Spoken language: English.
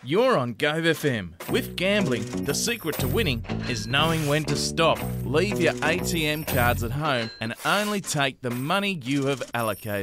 You're on Go FM. With gambling, the secret to winning is knowing when to stop. Leave your ATM cards at home and only take the money you have allocated.